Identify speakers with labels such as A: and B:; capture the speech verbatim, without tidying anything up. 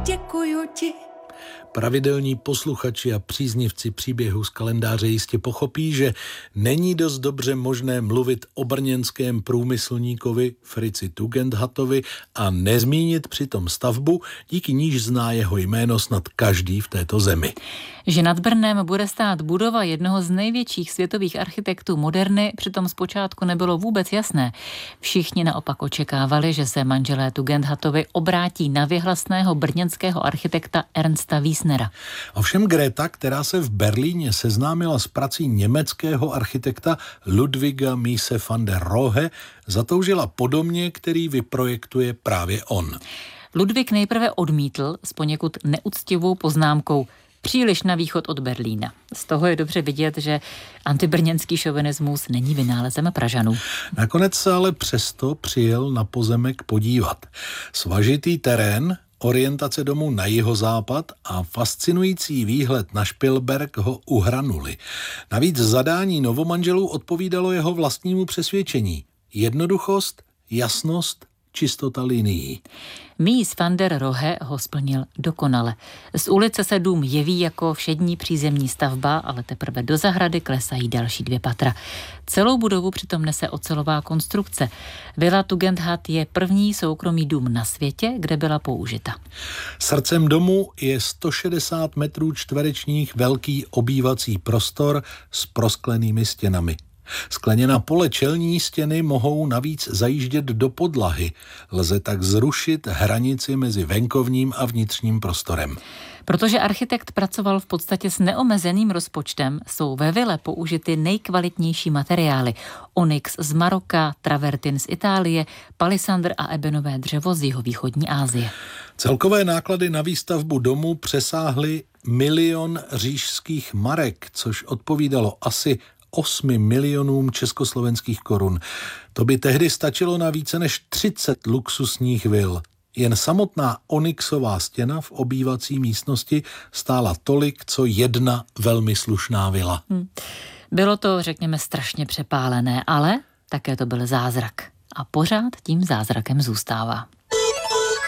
A: děkuju ti.
B: Pravidelní posluchači a příznivci příběhu z kalendáře jistě pochopí, že není dost dobře možné mluvit o brněnském průmyslníkovi Fritzi Tugendhatovi a nezmínit přitom stavbu, díky níž zná jeho jméno snad každý v této zemi.
C: Že nad Brnem bude stát budova jednoho z největších světových architektů moderny, přitom zpočátku nebylo vůbec jasné. Všichni naopak očekávali, že se manželé Tugendhatovi obrátí na věhlasného brněnského architekta Ernsta Wiesnera.
B: Ovšem Greta, která se v Berlíně seznámila s prací německého architekta Ludwiga Mies van der Rohe, zatoužila po domě, který vyprojektuje právě on.
C: Ludwig nejprve odmítl s poněkud neúctivou poznámkou: příliš na východ od Berlína. Z toho je dobře vidět, že antibrněnský šovinismus není vynálezem Pražanů.
B: Nakonec se ale přesto přijel na pozemek podívat. Svažitý terén, orientace domu na jihozápad a fascinující výhled na Špilberk ho uhranuli. Navíc zadání novomanželů odpovídalo jeho vlastnímu přesvědčení. Jednoduchost, jasnost, čistota linií.
C: Mies van der Rohe ho splnil dokonale. Z ulice se dům jeví jako všední přízemní stavba, ale teprve do zahrady klesají další dvě patra. Celou budovu přitom nese ocelová konstrukce. Vila Tugendhat je první soukromý dům na světě, kde byla použita.
B: Srdcem domu je sto šedesát metrů čtverečních velký obývací prostor s prosklenými stěnami. Skleněná pole čelní stěny mohou navíc zajíždět do podlahy. Lze tak zrušit hranici mezi venkovním a vnitřním prostorem.
C: Protože architekt pracoval v podstatě s neomezeným rozpočtem, jsou ve vile použity nejkvalitnější materiály. Onyx z Maroka, travertin z Itálie, palisandr a ebenové dřevo z jihovýchodní Asie.
B: Celkové náklady na výstavbu domu přesáhly milion říšských marek, což odpovídalo asi osmi milionům československých korun. To by tehdy stačilo na více než třicet luxusních vil. Jen samotná onyxová stěna v obývací místnosti stála tolik, co jedna velmi slušná vila. Hmm.
C: Bylo to, řekněme, strašně přepálené, ale také to byl zázrak. A pořád tím zázrakem zůstává.